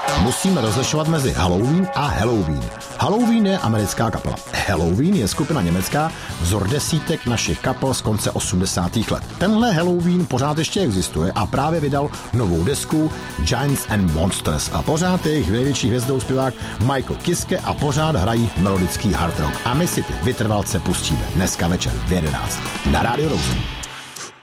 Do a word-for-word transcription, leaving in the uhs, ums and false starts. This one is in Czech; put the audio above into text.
Musíme rozlišovat mezi Halloween a Helloween. Halloween je americká kapela. Helloween je skupina německá, vzor desítek našich kapel z konce osmdesátých let. Tenhle Halloween pořád ještě existuje a právě vydal novou desku Giants and Monsters a pořád je jejich největší hvězdou zpěvák Michael Kiske a pořád hrají melodický hard rock. A my si ty vytrvalce pustíme dneska večer v jedenáct na Rádiu Rosen.